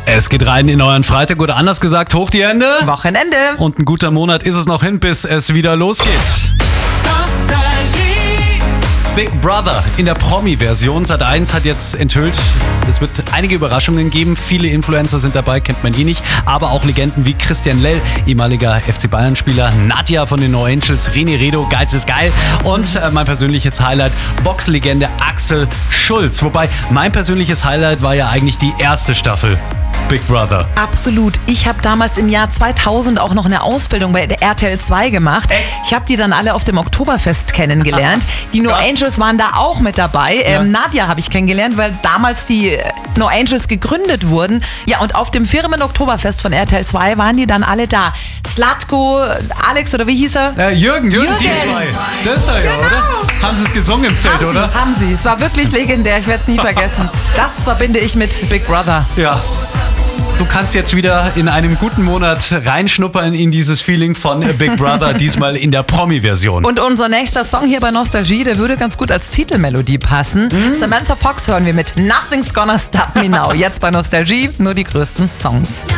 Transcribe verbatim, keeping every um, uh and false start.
Es geht rein in euren Freitag oder anders gesagt, hoch die Hände. Wochenende. Und ein guter Monat ist es noch hin, bis es wieder losgeht. Big Brother in der Promi-Version. Sat eins hat jetzt enthüllt, es wird einige Überraschungen geben. Viele Influencer sind dabei, kennt man eh nicht. Aber auch Legenden wie Christian Lell, ehemaliger F C Bayern-Spieler, Nadja von den No Angels, René Redo, Geiz ist geil. Und äh, mein persönliches Highlight, Boxlegende Axel Schulz. Wobei, mein persönliches Highlight war ja eigentlich die erste Staffel Big Brother. Absolut. Ich habe damals im Jahr zweitausend auch noch eine Ausbildung bei der R T L zwei gemacht. Echt? Ich habe die dann alle auf dem Oktoberfest kennengelernt. Die No Krass. Angels waren da auch mit dabei. Ja. Ähm, Nadja habe ich kennengelernt, weil damals die äh, No Angels gegründet wurden. Ja, und auf dem Firmen-Oktoberfest von R T L zwei waren die dann alle da. Zlatko, Alex oder wie hieß er? Äh, Jürgen, Jürgen, Jürgen. die zwei. Das ist doch ja, Genau. oder? Haben sie es gesungen im Zelt, Haben oder? sie, haben sie. Es war wirklich legendär. Ich werde es nie vergessen. Das verbinde ich mit Big Brother. Ja. Du kannst jetzt wieder in einem guten Monat reinschnuppern in dieses Feeling von Big Brother, diesmal in der Promi-Version. Und unser nächster Song hier bei Nostalgie, der würde ganz gut als Titelmelodie passen. Mhm. Samantha Fox hören wir mit Nothing's Gonna Stop Me Now. Jetzt bei Nostalgie nur die größten Songs.